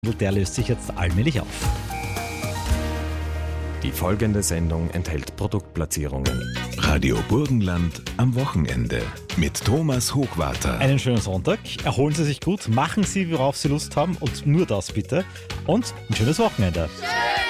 Der löst sich jetzt allmählich auf. Die folgende Sendung enthält Produktplatzierungen. Radio Burgenland am Wochenende mit Thomas Hochwarter. Einen schönen Sonntag, erholen Sie sich gut, machen Sie, worauf Sie Lust haben und nur das bitte. Und ein schönes Wochenende.